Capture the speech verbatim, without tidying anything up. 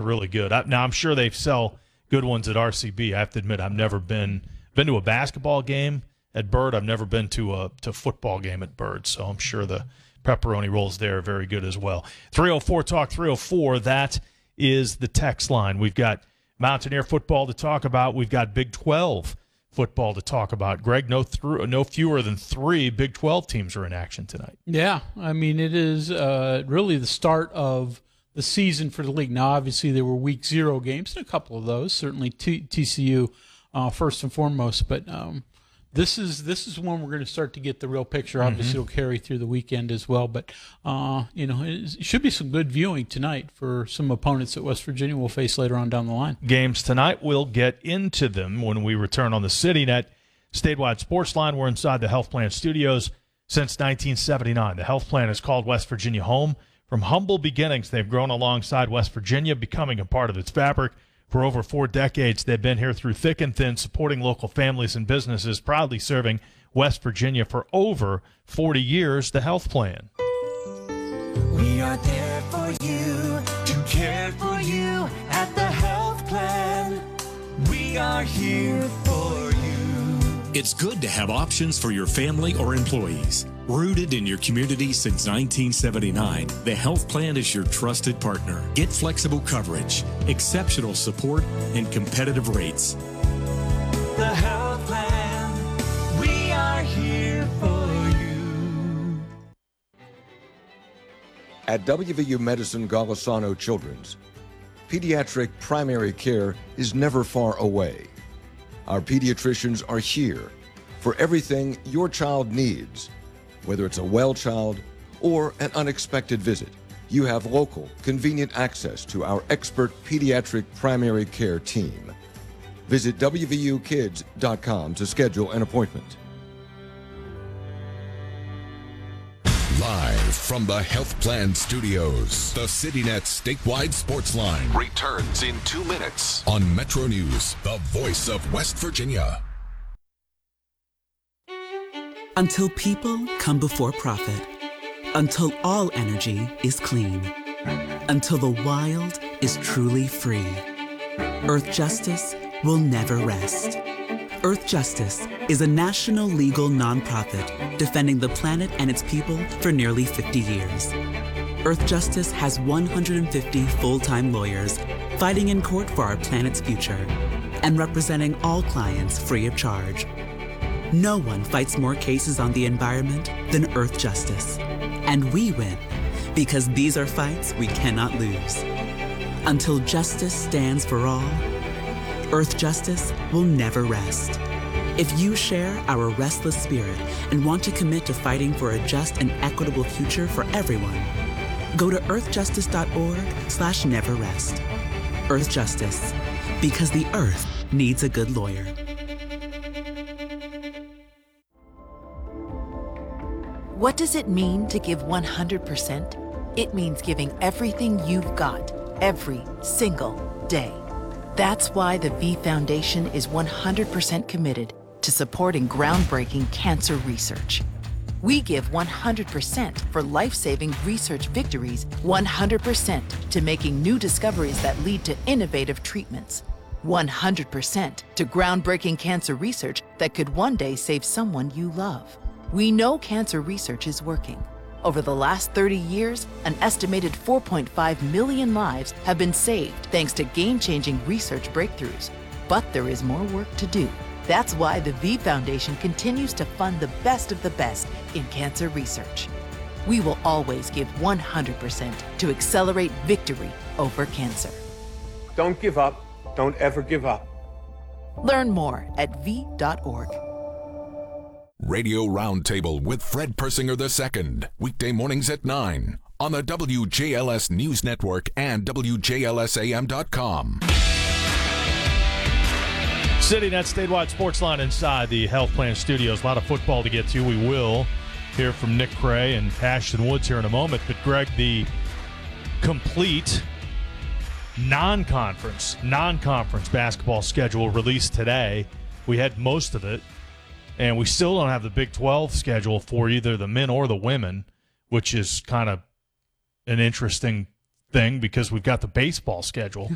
really good. I, now, I'm sure they sell good ones at R C B. I have to admit, I've never been been to a basketball game at Bird. I've never been to a to football game at Bird, so I'm sure the pepperoni rolls there are very good as well. three oh four Talk three oh four, that is the text line. We've got Mountaineer football to talk about. We've got Big twelve football to talk about. Greg, no through, no fewer than three Big twelve teams are in action tonight. Yeah, I mean, it is uh, really the start of the season for the league. Now, obviously, there were week zero games, and a couple of those, certainly T- TCU uh, first and foremost, but um, This is this is when we're going to start to get the real picture. Obviously, mm-hmm. it'll carry through the weekend as well. But, uh, you know, it should be some good viewing tonight for some opponents that West Virginia will face later on down the line. Games tonight, we'll get into them when we return on the CityNet Statewide Sports Line. We're inside the Health Plan Studios since nineteen seventy-nine. The Health Plan has called West Virginia home. From humble beginnings, they've grown alongside West Virginia, becoming a part of its fabric. For over four decades, they've been here through thick and thin, supporting local families and businesses, proudly serving West Virginia for over forty years. The Health Plan. We are there for you, to care for you at the Health Plan. We are here for you. It's good to have options for your family or employees. Rooted in your community since nineteen seventy-nine, the Health Plan is your trusted partner. Get flexible coverage, exceptional support, and competitive rates. The Health Plan, we are here for you. At W V U Medicine Golisano Children's, pediatric primary care is never far away. Our pediatricians are here for everything your child needs. Whether it's a well child or an unexpected visit, you have local, convenient access to our expert pediatric primary care team. Visit W V U kids dot com to schedule an appointment. Live from the Health Plan Studios, the CityNet Statewide Sports Line returns in two minutes on Metro News, the voice of West Virginia. Until people come before profit. Until all energy is clean. Until the wild is truly free. Earth Justice will never rest. Earth Justice is a national legal nonprofit defending the planet and its people for nearly fifty years. Earth Justice has one hundred fifty full-time lawyers fighting in court for our planet's future and representing all clients free of charge. No one fights more cases on the environment than Earth Justice. And we win because these are fights we cannot lose. Until justice stands for all, Earth Justice will never rest. If you share our restless spirit and want to commit to fighting for a just and equitable future for everyone, go to earthjustice.org slash never rest. Earth Justice, because the earth needs a good lawyer. What does it mean to give one hundred percent? It means giving everything you've got, every single day. That's why the V Foundation is one hundred percent committed to supporting groundbreaking cancer research. We give one hundred percent for life-saving research victories, one hundred percent to making new discoveries that lead to innovative treatments, one hundred percent to groundbreaking cancer research that could one day save someone you love. We know cancer research is working. Over the last thirty years, an estimated four point five million lives have been saved thanks to game-changing research breakthroughs. But there is more work to do. That's why the V Foundation continues to fund the best of the best in cancer research. We will always give one hundred percent to accelerate victory over cancer. Don't give up. Don't ever give up. Learn more at v dot org. Radio Roundtable with Fred Persinger the Second, weekday mornings at nine on the W J L S News Network and W J L S A M dot com. CityNet Statewide Sports Line inside the Health Plan Studios. A lot of football to get to. We will hear from Nick Cray and Ashton Woods here in a moment. But, Greg, the complete non-conference, non-conference basketball schedule released today. We had most of it. And we still don't have the Big twelve schedule for either the men or the women, which is kind of an interesting thing because we've got the baseball schedule